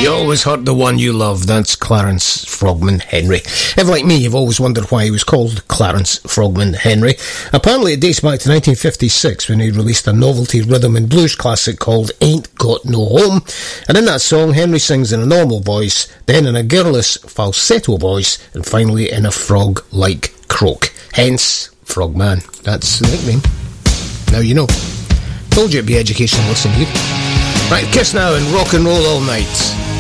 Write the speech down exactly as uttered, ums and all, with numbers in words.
You always hurt the one you love. That's Clarence Frogman Henry. If, like me, you've always wondered why he was called Clarence Frogman Henry, apparently it dates back to nineteen fifty-six when he released a novelty rhythm and blues classic called Ain't Got No Home. And in that song, Henry sings in a normal voice, then in a girlish falsetto voice, and finally in a frog-like croak. Hence, Frogman. That's the nickname. Now you know. Told you it'd be educational, listen here. Right, Kiss now and rock and roll all night.